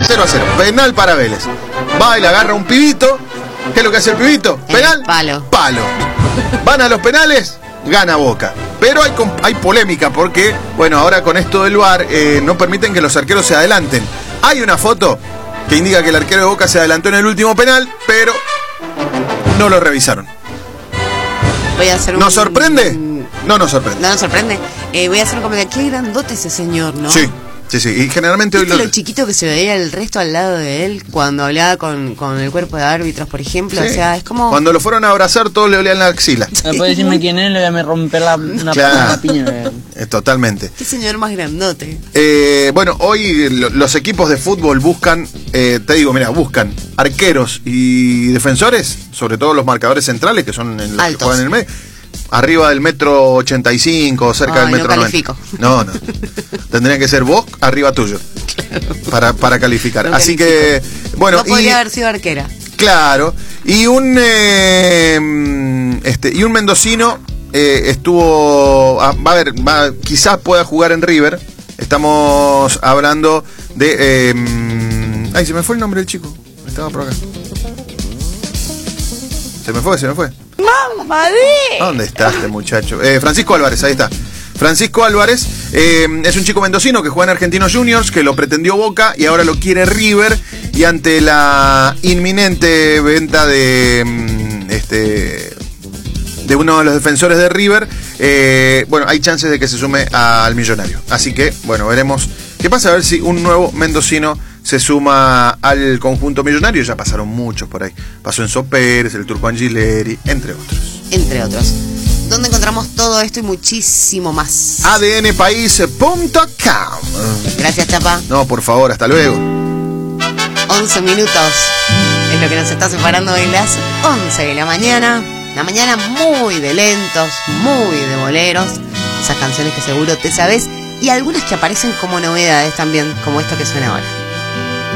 0-0. Penal para Vélez. Va y le agarra un pibito. ¿Qué es lo que hace el pibito? ¿Penal? Palo. Palo. Van a los penales, gana Boca. Pero hay polémica porque, bueno, ahora con esto del VAR no permiten que los arqueros se adelanten. Hay una foto que indica que el arquero de Boca se adelantó en el último penal, pero no lo revisaron. Voy a hacer ¿Nos sorprende? No nos sorprende. No nos sorprende. Voy a hacer un comentario. Qué grandote ese señor, ¿no? Sí. Sí, y generalmente hoy lo chiquito que se veía el resto al lado de él cuando hablaba con el cuerpo de árbitros, por ejemplo. Sí. O sea, es como... Cuando lo fueron a abrazar, todos le olían la axila. No puede decirme quién es, le voy a romper una piña. Totalmente. Qué señor más grandote. Bueno, hoy los equipos de fútbol buscan, te digo, mira, buscan arqueros y defensores, sobre todo los marcadores centrales, que son los que juegan en el medio. Arriba del 1,85 m, cerca del 1,90 m. No. Tendrían que ser vos arriba tuyo. Claro. Para calificar. No Así califico. que, bueno. No podría haber sido arquera. Claro. Y un mendocino estuvo. Quizás pueda jugar en River. Estamos hablando de. Se me fue el nombre del chico. Estaba por acá. Se me fue. ¿Dónde está este muchacho? Francisco Álvarez, ahí está. Francisco Álvarez es un chico mendocino que juega en Argentinos Juniors, que lo pretendió Boca y ahora lo quiere River. Y ante la inminente venta de uno de los defensores de River, hay chances de que se sume al Millonario. Así que, veremos qué pasa, a ver si un nuevo mendocino se suma al conjunto millonario. Ya pasaron muchos por ahí. Pasó Enzo Pérez, el Turco Angileri, entre otros. ¿Dónde encontramos todo esto y muchísimo más? ADNpaís.com. Gracias, Chapa. No, por favor, hasta luego. 11 minutos es lo que nos está separando de las 11 de la mañana. La mañana muy de lentos, muy de boleros. Esas canciones que seguro te sabes. Y algunas que aparecen como novedades también, como esto que suena ahora.